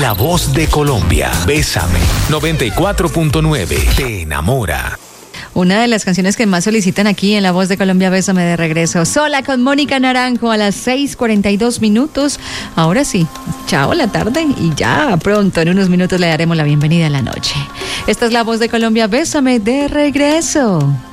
La voz de Colombia. Bésame. 94.9. Te enamora. Una de las canciones que más solicitan aquí en La Voz de Colombia, Bésame de regreso. Sola con Mónica Naranjo a las 6:42. Ahora sí, chao la tarde y ya pronto, en unos minutos le daremos la bienvenida a la noche. Esta es La Voz de Colombia, Bésame de regreso.